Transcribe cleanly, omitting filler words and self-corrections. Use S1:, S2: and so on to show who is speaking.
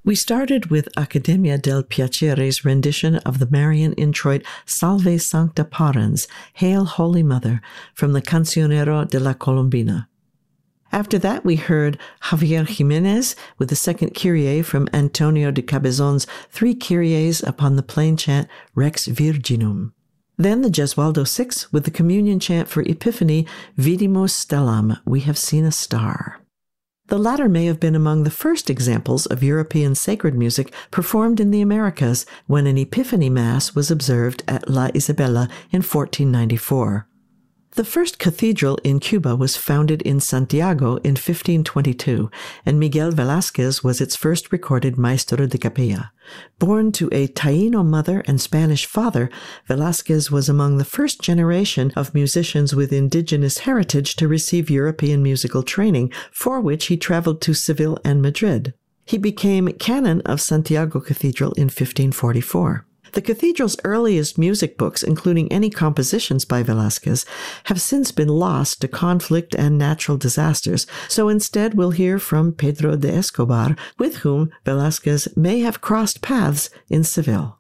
S1: We started with Accademia del Piacere's rendition of the Marian introit Salve Sancta Parens, Hail Holy Mother, from the Cancionero de la Colombina. After that, we heard Javier Jimenez with the second Kyrie from Antonio de Cabezon's three Kyries upon the plain chant Rex Virginum. Then the Gesualdo Six with the communion chant for Epiphany, Vidimus Stellam, We Have Seen a Star. The latter may have been among the first examples of European sacred music performed in the Americas when an Epiphany Mass was observed at La Isabela in 1494. The first cathedral in Cuba was founded in Santiago in 1522, and Miguel Velázquez was its first recorded maestro de capilla. Born to a Taíno mother and Spanish father, Velázquez was among the first generation of musicians with indigenous heritage to receive European musical training, for which he traveled to Seville and Madrid. He became canon of Santiago Cathedral in 1544. The cathedral's earliest music books, including any compositions by Velázquez, have since been lost to conflict and natural disasters, so instead we'll hear from Pedro de Escobar, with whom Velázquez may have crossed paths in Seville.